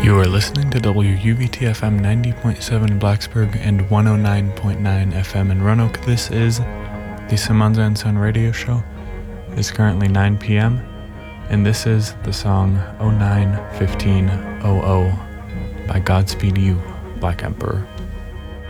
You are listening to WUVT-FM 90.7 in Blacksburg and 109.9 FM in Roanoke. This is the Simanza and Son radio show. It's currently 9 p.m. and this is the song 09-15-00 by Godspeed You, Black Emperor.